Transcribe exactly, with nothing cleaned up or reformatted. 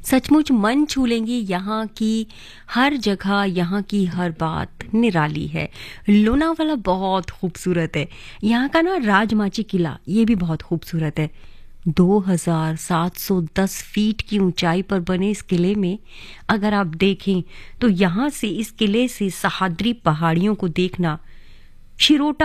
सचमुच मन छू लेंगी। यहाँ की हर जगह, यहाँ की हर बात निराली है। लोनावाला बहुत खूबसूरत है। यहाँ का ना राजमाची किला, ये भी बहुत खूबसूरत है। दो हज़ार सात सौ दस फीट की ऊंचाई पर बने इस किले में अगर आप देखें तो यहाँ से, इस किले से सह्याद्री पहाड़ियों को देखना, शिरोटा